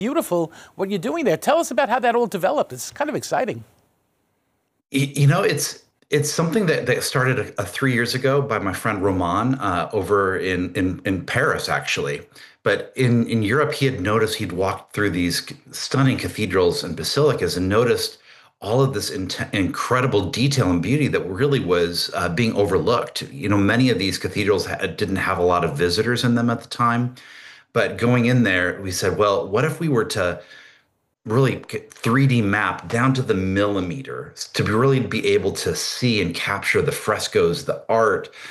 Beautiful what you're doing there. Tell us about how that all developed. It's kind of exciting. It's something that started 3 years ago by my friend Roman over in Paris, actually. But in Europe, he had noticed he'd walked through these stunning cathedrals and basilicas and noticed all of this incredible detail and beauty that really was being overlooked. Many of these cathedrals didn't have a lot of visitors in them at the time. But going in there, we said, well, what if we were to really 3D map down to the millimeter to really be able to see and capture the frescoes, the art,